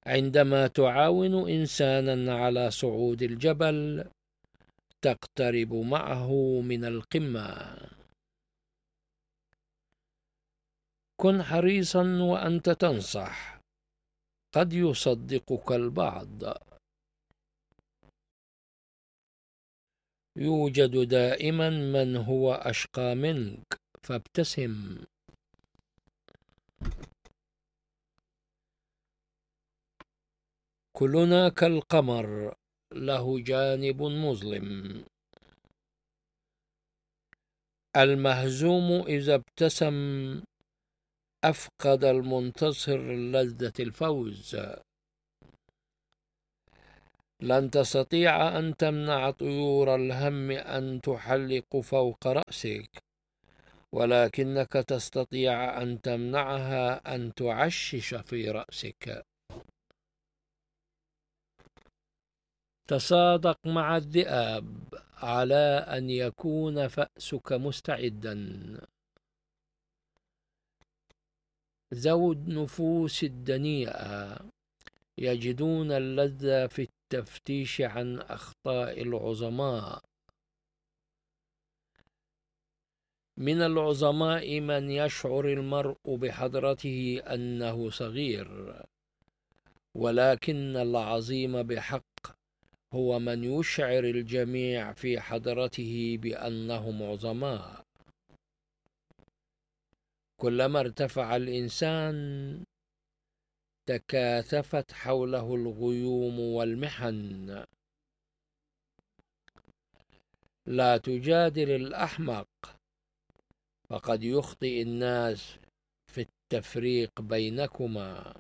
عندما تعاون إنسانا على صعود الجبل تقترب معه من القمة. كن حريصا وأنت تنصح، قد يصدقك البعض. يوجد دائما من هو أشقى منك، فابتسم. كلنا كالقمر، له جانب مظلم. المهزوم إذا ابتسم أفقد المنتصر لذة الفوز. لن تستطيع أن تمنع طيور الهم أن تحلق فوق رأسك، ولكنك تستطيع أن تمنعها أن تعشش في رأسك. تصادق مع الذئاب على أن يكون فأسك مستعدا. ذوو النفوس الدنيئة يجدون اللذة في التفتيش عن أخطاء العظماء. من العظماء من يشعر المرء بحضرته أنه صغير، ولكن العظيم بحق هو من يشعر الجميع في حضرته بأنهم عظماء. كلما ارتفع الإنسان تكاثفت حوله الغيوم والمحن. لا تجادل الأحمق، فقد يخطئ الناس في التفريق بينكما.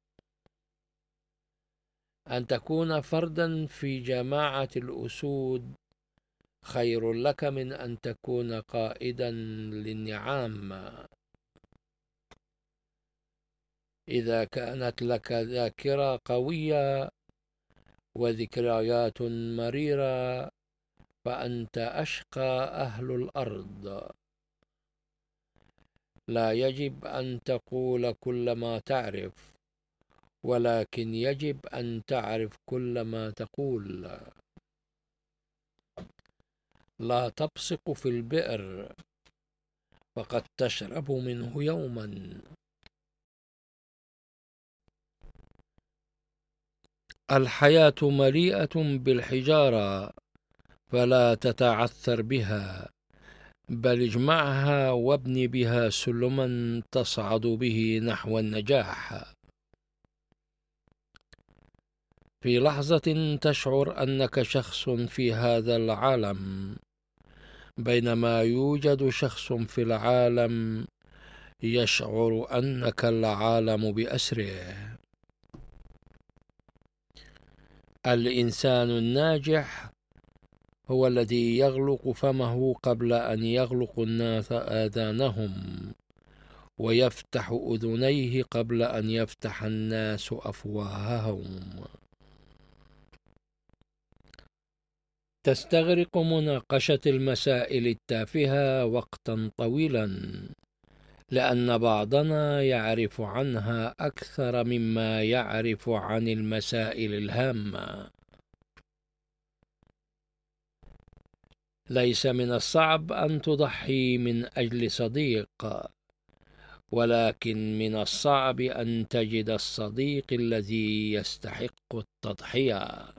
أن تكون فردا في جماعة الأسود خير لك من أن تكون قائدا للنعام. إذا كانت لك ذاكرة قوية وذكريات مريرة فأنت أشقى أهل الأرض. لا يجب أن تقول كل ما تعرف، ولكن يجب أن تعرف كل ما تقول. لا تبصق في البئر، فقد تشرب منه يوما. الحياة مليئة بالحجارة، فلا تتعثر بها، بل اجمعها وابن بها سلما تصعد به نحو النجاح. في لحظة تشعر أنك شخص في هذا العالم، بينما يوجد شخص في العالم يشعر أنك العالم بأسره. الإنسان الناجح هو الذي يغلق فمه قبل أن يغلق الناس آذانهم، ويفتح أذنيه قبل أن يفتح الناس أفواههم. تستغرق مناقشة المسائل التافهة وقتا طويلا، لأن بعضنا يعرف عنها أكثر مما يعرف عن المسائل الهامة. ليس من الصعب أن تضحي من أجل صديق، ولكن من الصعب أن تجد الصديق الذي يستحق التضحية.